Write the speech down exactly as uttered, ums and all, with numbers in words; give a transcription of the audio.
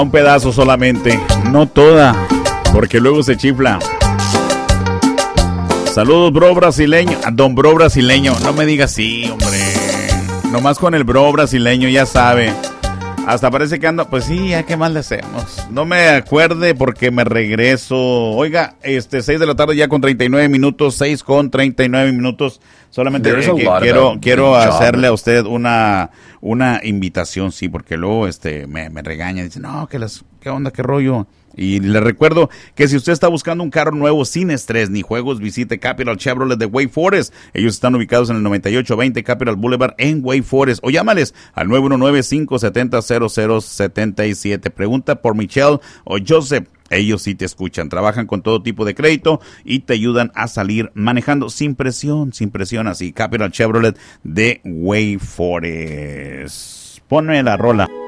Un pedazo solamente, no toda, porque luego se chifla. Saludos, bro brasileño. Don bro brasileño, no me digas sí, hombre. Nomás con el bro brasileño, ya sabe. Hasta parece que ando, pues sí, ya qué más le hacemos. No me acuerde porque me regreso. Oiga, este, seis de la tarde ya con treinta y nueve minutos, seis con treinta y nueve minutos. Solamente eh, que, quiero, quiero hacerle a usted una, una invitación, sí, porque luego este me, me regaña, dice, no, que las, qué onda, qué rollo. Y le recuerdo que si usted está buscando un carro nuevo sin estrés ni juegos, visite Capital Chevrolet de Wake Forest. Ellos están ubicados en el noventa y ocho veinte Capital Boulevard en Wake Forest. O llámales al nueve uno nueve, cinco siete cero, cero cero siete siete. Pregunta por Michelle o Joseph. Ellos sí te escuchan, trabajan con todo tipo de crédito y te ayudan a salir manejando sin presión, sin presión. Así, Capital Chevrolet de Wake Forest. Ponme la rola.